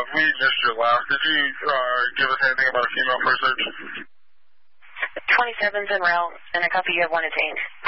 we missed your last. Did you give us anything about a female first search? 27's en route, and I copy you have one detained.